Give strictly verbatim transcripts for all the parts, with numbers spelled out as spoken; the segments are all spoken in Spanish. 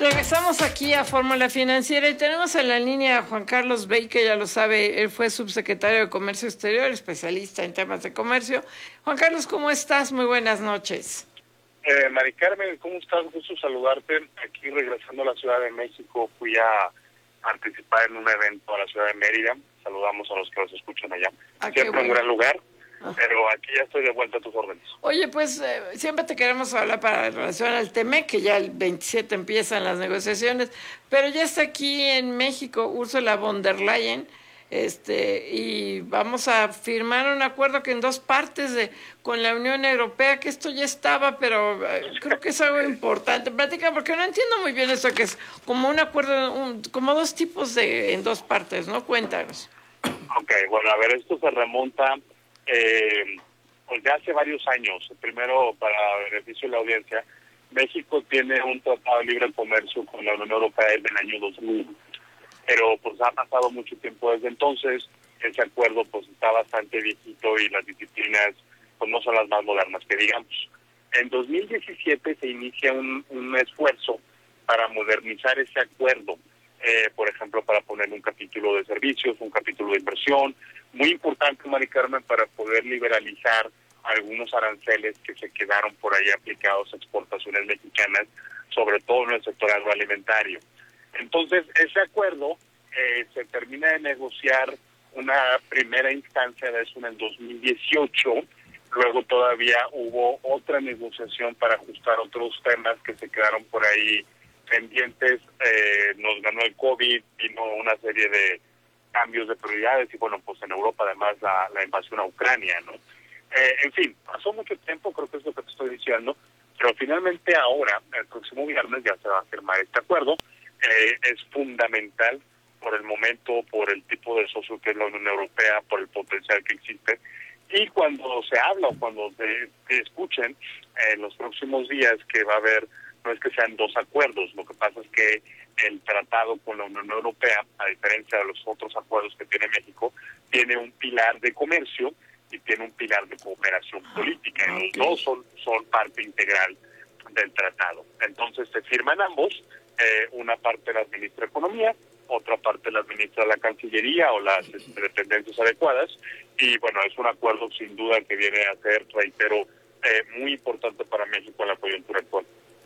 Regresamos aquí a Fórmula Financiera y tenemos en la línea a Juan Carlos Bey, que ya lo sabe, él fue subsecretario de Comercio Exterior, especialista en temas de comercio. Juan Carlos, ¿cómo estás? Muy buenas noches. Eh, Mari Carmen, ¿cómo estás? Gusto saludarte. Aquí regresando a la Ciudad de México, fui a participar en un evento a la Ciudad de Mérida. Saludamos a los que nos escuchan allá. Ah, Siempre bueno. un gran lugar, ah. pero aquí ya estoy de vuelta a tus órdenes. Oye, pues eh, siempre te queremos hablar para en relación al TEMEC, que ya el veintisiete empiezan las negociaciones, pero ya está aquí en México Ursula von der Leyen, este, y vamos a firmar un acuerdo que en dos partes de con la Unión Europea, que esto ya estaba, pero eh, creo que es algo importante. Platica, porque no entiendo muy bien esto, que es como un acuerdo, un, como dos tipos de en dos partes, ¿no? Cuéntanos. Ok, bueno, a ver, esto se remonta eh, pues ya hace varios años. Primero, para beneficio de la audiencia, México tiene un tratado de libre comercio con la Unión Europea desde el año dos mil. Pero pues ha pasado mucho tiempo desde entonces. Ese acuerdo pues está bastante viejito y las disciplinas pues no son las más modernas que digamos. En dos mil diecisiete se inicia un, un esfuerzo para modernizar ese acuerdo, eh, por ejemplo, para poner un capítulo de servicios, un capítulo de inversión, muy importante, Mari Carmen, para poder liberalizar algunos aranceles que se quedaron por ahí aplicados a exportaciones mexicanas, sobre todo en el sector agroalimentario. Entonces, ese acuerdo eh, se termina de negociar una primera instancia de eso en el dos mil dieciocho, luego todavía hubo otra negociación para ajustar otros temas que se quedaron por ahí pendientes, eh, nos ganó el COVID, vino una serie de cambios de prioridades y bueno, pues en Europa además la, la invasión a Ucrania, ¿no? Eh, en fin, pasó mucho tiempo, creo que es lo que te estoy diciendo, pero finalmente ahora, el próximo viernes ya se va a firmar este acuerdo. Eh, es fundamental por el momento, por el tipo de socio que es la Unión Europea, por el potencial que existe. Y cuando se habla o cuando se, se escuchen en los próximos días que va a haber, no es que sean dos acuerdos, lo que pasa es que el tratado con la Unión Europea, a diferencia de los otros acuerdos que tiene México, tiene un pilar de comercio y tiene un pilar de cooperación política. Y los dos son, son parte integral del tratado. Entonces se firman ambos. Eh, una parte la administra Economía, otra parte la administra la Cancillería o las este, dependencias adecuadas, y bueno, es un acuerdo sin duda que viene a ser, reitero, eh, muy importante para México en la coyuntura actual.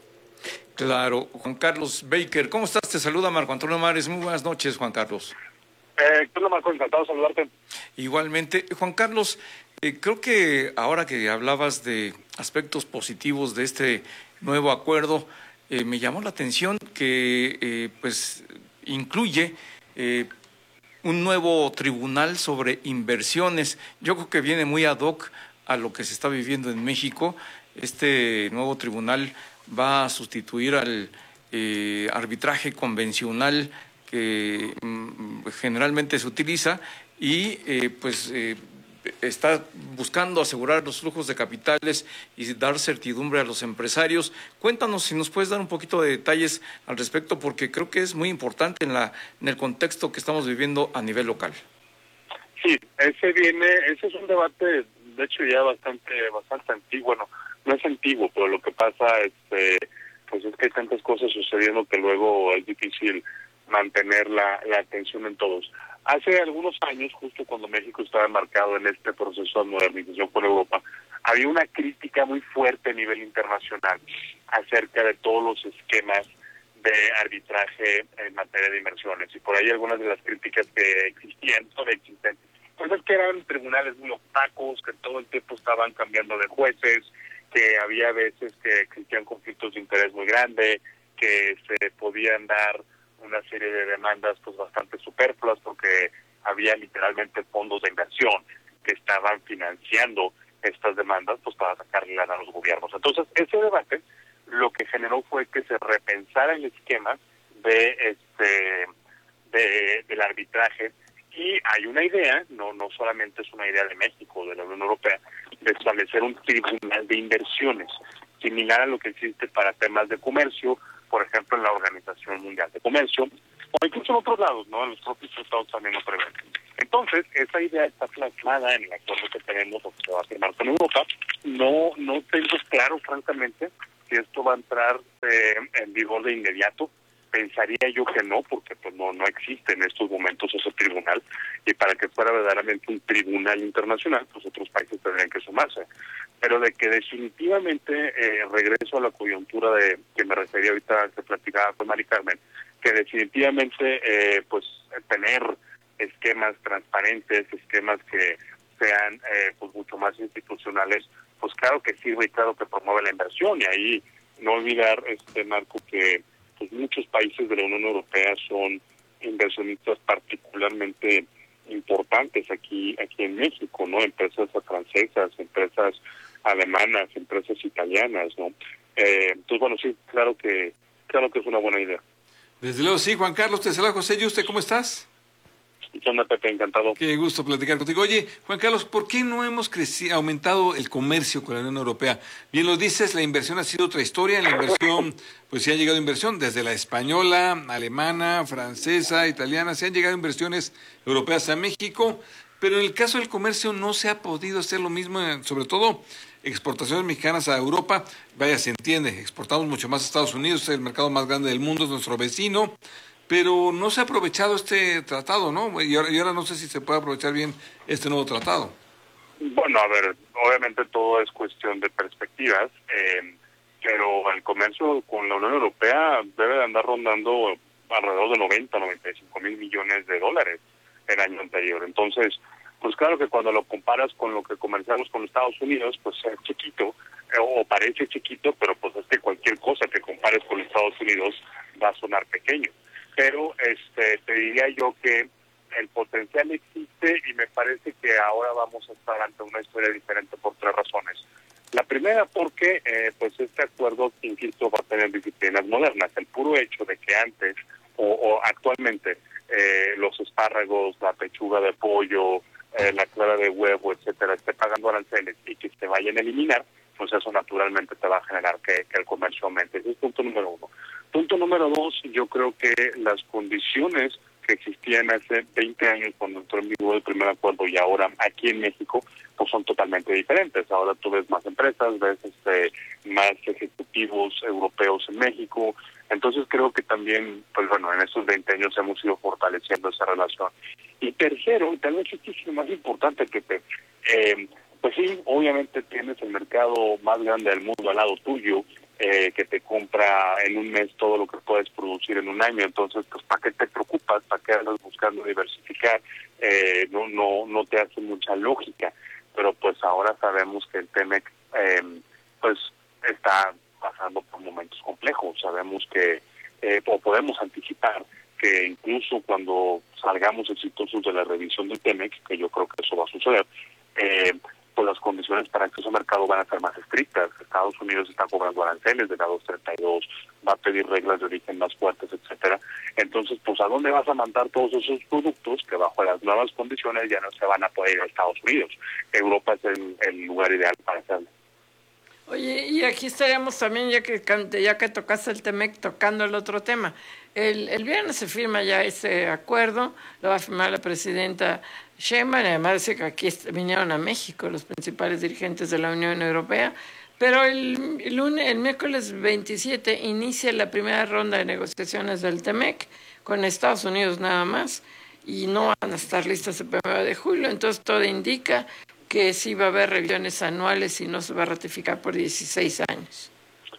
Claro. Juan Carlos Baker, ¿cómo estás? Te saluda Marco Antonio Mares. Muy buenas noches, Juan Carlos. Eh, ¿Qué Marco? Encantado de saludarte. Igualmente. Juan Carlos, eh, creo que ahora que hablabas de aspectos positivos de este nuevo acuerdo, Eh, me llamó la atención que eh, pues incluye eh, un nuevo tribunal sobre inversiones. Yo creo que viene muy ad hoc a lo que se está viviendo en México. Este nuevo tribunal va a sustituir al eh, arbitraje convencional que mm, generalmente se utiliza y eh, pues eh, está buscando asegurar los flujos de capitales y dar certidumbre a los empresarios. Cuéntanos si nos puedes dar un poquito de detalles al respecto, porque creo que es muy importante en la en el contexto que estamos viviendo a nivel local. Sí, ese viene, ese es un debate, de hecho ya bastante, bastante antiguo. Bueno, no es antiguo, pero lo que pasa, este, pues es que hay tantas cosas sucediendo que luego es difícil mantener la, la atención en todos. Hace algunos años, justo cuando México estaba embarcado en este proceso de modernización con Europa, había una crítica muy fuerte a nivel internacional acerca de todos los esquemas de arbitraje en materia de inversiones. Y por ahí algunas de las críticas que existían, todavía existen, pues es que eran tribunales muy opacos, que todo el tiempo estaban cambiando de jueces, que había veces que existían conflictos de interés muy grandes, que se podían dar una serie de demandas pues bastante superfluas porque había literalmente fondos de inversión que estaban financiando estas demandas pues para sacarle lana a los gobiernos. Entonces, ese debate lo que generó fue que se repensara el esquema de este de, del arbitraje, y hay una idea, no no solamente es una idea de México, de la Unión Europea, de establecer un tribunal de inversiones, similar a lo que existe para temas de comercio, por ejemplo, en la Organización Mundial de Comercio, o incluso en otros lados, ¿no? En los propios tratados también lo prevén. Entonces, esa idea está plasmada en el acuerdo que tenemos o que se va a firmar con Europa. No no tengo claro, francamente, si esto va a entrar eh, en vigor de inmediato. Pensaría yo que no, porque pues no no existe en estos momentos ese tribunal, y para que fuera verdaderamente un tribunal internacional, pues otros países tendrían que sumarse. Pero de que definitivamente, eh, regreso a la coyuntura de que me refería ahorita, que platicaba con Mari Carmen, que definitivamente eh, pues tener esquemas transparentes, esquemas que sean eh, pues mucho más institucionales, pues claro que sirve y claro que promueve la inversión. Y ahí no olvidar, este Marco, que pues muchos países de la Unión Europea son inversionistas particularmente importantes aquí aquí en México, ¿no? Empresas francesas, empresas alemanas, empresas italianas, ¿no? Eh, entonces, bueno, sí, claro que claro que es una buena idea. Desde luego, sí. Juan Carlos, te saluda José Yuste, ¿cómo estás? ¿Qué onda, Pepe? Encantado. Qué gusto platicar contigo. Oye, Juan Carlos, ¿por qué no hemos crecido, aumentado el comercio con la Unión Europea? Bien lo dices, la inversión ha sido otra historia. En la inversión, pues sí ha llegado inversión desde la española, alemana, francesa, italiana. Se han llegado inversiones europeas a México, pero en el caso del comercio no se ha podido hacer lo mismo, sobre todo exportaciones mexicanas a Europa. Vaya, se entiende, exportamos mucho más a Estados Unidos, es el mercado más grande del mundo, es nuestro vecino. Pero no se ha aprovechado este tratado, ¿no? Y ahora, y ahora no sé si se puede aprovechar bien este nuevo tratado. Bueno, a ver, obviamente todo es cuestión de perspectivas, eh, pero el comercio con la Unión Europea debe de andar rondando alrededor de noventa, noventa y cinco mil millones de dólares el año anterior. Entonces, pues claro que cuando lo comparas con lo que comerciamos con Estados Unidos, pues es chiquito, eh, o parece chiquito, pero pues es que cualquier cosa que compares con Estados Unidos va a sonar pequeño. Pero este te diría yo que el potencial existe, y me parece que ahora vamos a estar ante una historia diferente por tres razones. La primera, porque eh, pues este acuerdo, insisto, va a tener disciplinas modernas. El puro hecho de que antes o, o actualmente eh, los espárragos, la pechuga de pollo, eh, la clara de huevo, etcétera, esté pagando aranceles y que se vayan a eliminar, pues eso naturalmente te va a generar que, que el comercio aumente. Ese es punto número uno. Punto número dos, yo creo que las condiciones que existían hace veinte años cuando entró en vigor el primer acuerdo y ahora aquí en México, pues son totalmente diferentes. Ahora tú ves más empresas, ves este más ejecutivos europeos en México. Entonces creo que también, pues bueno, en estos veinte años hemos ido fortaleciendo esa relación. Y tercero, y tal vez esto es lo más importante, que te, eh, pues sí, obviamente tienes el mercado más grande del mundo al lado tuyo, eh, que te compra en un mes todo lo que puedes producir en un año. Entonces, pues, ¿para qué te preocupas? ¿Para qué andas buscando diversificar? Eh, no, no, no te hace mucha lógica. Pero pues ahora sabemos que el T-M E C, eh, pues, está pasando por momentos complejos. Sabemos que, eh, o podemos anticipar que incluso cuando salgamos exitosos de la revisión del T-M E C, que yo creo que eso va a suceder, eh, pues las condiciones para acceso al mercado van a ser más estrictas. Estados Unidos está cobrando aranceles de la doscientos treinta y dos, va a pedir reglas de origen más fuertes, etcétera. Entonces, pues, ¿a dónde vas a mandar todos esos productos que bajo las nuevas condiciones ya no se van a poder ir a Estados Unidos? Europa es el, el lugar ideal para hacerlo. Oye, y aquí estaríamos también, ya que ya que tocaste el T M E C, tocando el otro tema. El, el viernes se firma ya ese acuerdo, lo va a firmar la presidenta Sheinbaum, y además dice que aquí vinieron a México los principales dirigentes de la Unión Europea, pero el, el, lunes, el miércoles veintisiete inicia la primera ronda de negociaciones del T M E C con Estados Unidos nada más, y no van a estar listas el primero de julio, entonces todo indica que sí va a haber revisiones anuales y no se va a ratificar por dieciséis años.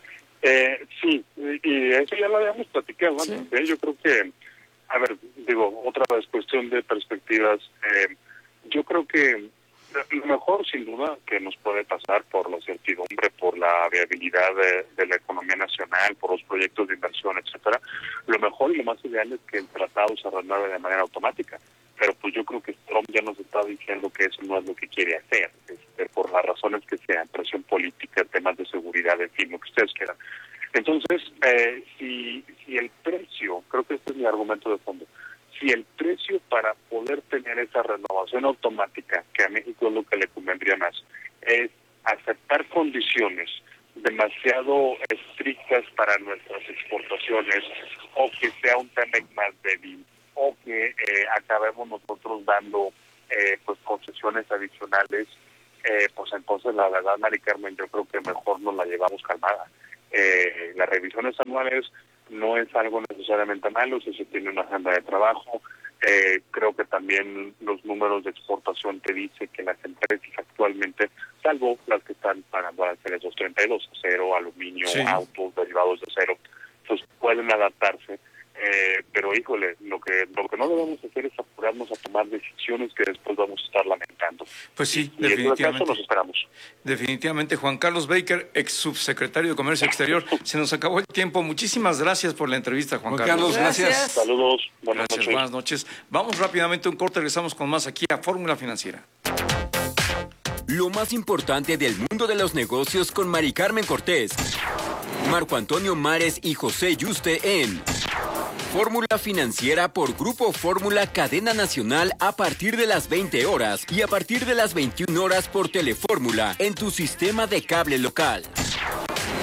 Eh, sí, y eso ya lo habíamos platicado antes. ¿Sí? ¿eh? Yo creo que, a ver, digo, otra vez cuestión de perspectivas. Eh, yo creo que lo mejor, sin duda, que nos puede pasar por la certidumbre, por la viabilidad de, de la economía nacional, por los proyectos de inversión, etcétera. Lo mejor y lo más ideal es que el tratado se renueve de manera automática. Pero pues yo creo que Trump ya nos está diciendo que eso no es lo que quiere hacer, este, por las razones que sean, presión política, temas de seguridad, en fin, lo que ustedes quieran. Entonces, eh, si, si el precio, creo que este es mi argumento de fondo, si el precio para poder tener esa renovación automática, que a México es lo que le convendría más, es aceptar condiciones demasiado estrictas para nuestras exportaciones, o que sea un T M E C más débil, o que eh, acabemos nosotros dando eh, pues concesiones adicionales, eh, pues entonces la verdad, Mari Carmen, yo creo que mejor nos la llevamos calmada. Eh, las revisiones anuales no es algo necesariamente malo si se tiene una agenda de trabajo. Eh, creo que también los números de exportación te dicen que las empresas actualmente, salvo las que están pagando aranceles treinta y dos, acero, aluminio, sí. autos, derivados de acero, pues pueden adaptarse. Eh, pero híjole, lo que lo que no debemos hacer es apurarnos a tomar decisiones que después vamos a estar lamentando. Pues sí, y, definitivamente. Y en todo caso nos esperamos. Definitivamente. Juan Carlos Baker, ex subsecretario de Comercio Exterior. Se nos acabó el tiempo. Muchísimas gracias por la entrevista, Juan, Juan Carlos. Carlos, gracias. gracias. Saludos, buenas gracias, noches. Buenas noches. Vamos rápidamente a un corte, regresamos con más aquí a Fórmula Financiera. Lo más importante del mundo de los negocios con Mari Carmen Cortés, Marco Antonio Mares y José Yuste en Fórmula Financiera por Grupo Fórmula Cadena Nacional a partir de las veinte horas y a partir de las veintiuna horas por Telefórmula en tu sistema de cable local.